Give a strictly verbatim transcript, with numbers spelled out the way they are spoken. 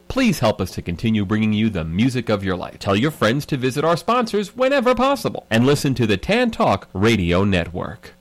Please help us to continue bringing you the music of your life. Tell your friends to visit our sponsors whenever possible. And listen to the Tan Talk Radio Network.